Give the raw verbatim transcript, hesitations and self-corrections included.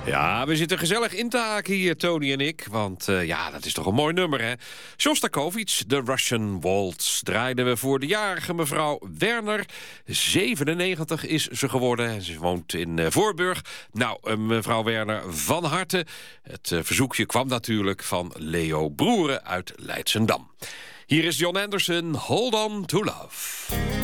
Ja, we zitten gezellig in te haken hier, Tony en ik. Want uh, ja, dat is toch een mooi nummer, hè? Shostakovich, The Russian Waltz, draaiden we voor de jarige mevrouw Werner. zevenennegentig is ze geworden en ze woont in uh, Voorburg. Nou, uh, mevrouw Werner, van harte. Het uh, verzoekje kwam natuurlijk van Leo Broeren uit Leidsendam. Hier is John Anderson, Hold On To Love.